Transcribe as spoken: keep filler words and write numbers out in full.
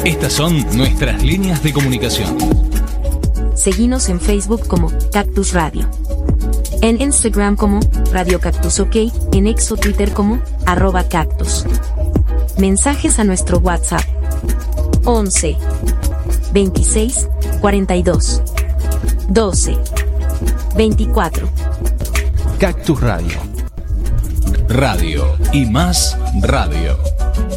Estas son nuestras líneas de comunicación. Seguinos en Facebook como Cactus Radio. En Instagram como Radio Cactus OK, en X o Twitter como arroba cactus. Mensajes a nuestro WhatsApp once, veintiséis, cuarenta y dos, doce, veinticuatro. Cactus Radio. Radio y más radio.